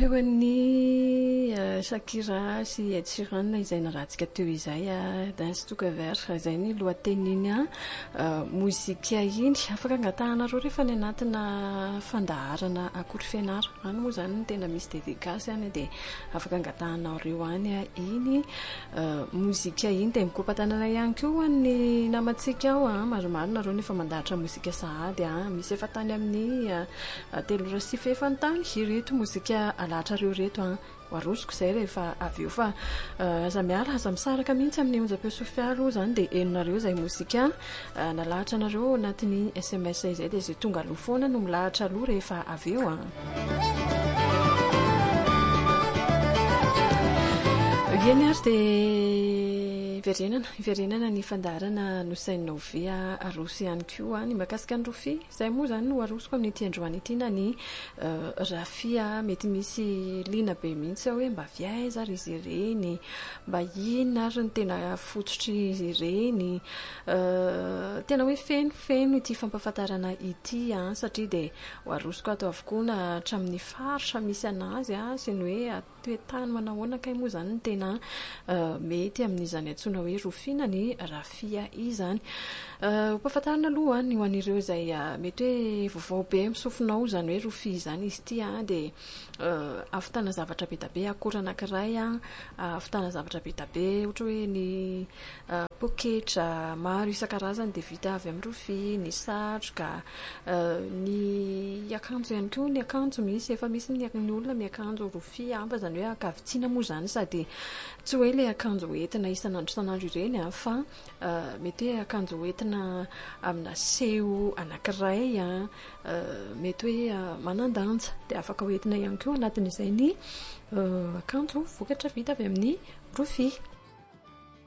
Eo an'ny Shakira sy Ed Sheeran izay narahantsika teo izay Danse to cover izay ny lohateniny mozika iny afaka angatahanareo rehefa ny anatina fandaharana akory fianarana any moa zany ny tena misy dédicace any dia afaka angatahanareo any iny mozika iny dia mikopatanana ihany koa ny namantsika ao maromaro nareo nefa mandahatra mozika sahady misy efa tany amin'ny 3 efa tany ireto mozika alatra reo reto warosiko zay rehefa aveo fa aza miala aza misaraka mihitsy amin'ny onjam-peo sofialo zany dia enonareo zay mozika nalahatra nareo anatin'ny SMS izay dia zay tonga aloha foana no milahatra aloha rehefa aveo Ieny ary dia verenana ny fandaharana nosainao via arosy ihany koa ny makasika ny rofia izay moa zany no arosiko amin'ny ity androany ity na ny rafia mety misy lina be mihitsy hoe mba viaiza ary izy ireny mba inona ary ny tena fototry izy ireny tena hoe feno ity fampafatarana ity satria dia arosiko ato avokoa na hatramin'ny faritra misy anazy sy ny hoe toetany manahoana kay moa zany ny tena mety amin'izany antsoina hoe rofina ny rafia izany hompafatarana aloha ny ho an'ireo izay mety hoe vaovao be misofinao zany hoe rofia izany izy ity dia afitana zavatra be tabe akora anankiray afitana zavatra be tabe ohatra hoe ny poketra maro isan-karazany dia vita avy amin'ny rofia ny satroka ny akanjo ihany koa ny akanjo misy efa misy ny olona miakanjo rofia amba zany hoe akavitsiana moa zany sady tsy hoe le akanjo entina isanandro ireny fa mety hoe akanjo entina amina seho anankiray mety hoe manandanja dia afaka hoentina ihany koa anatin'izay ny akanjo vokatra vita avy amin'ny rofia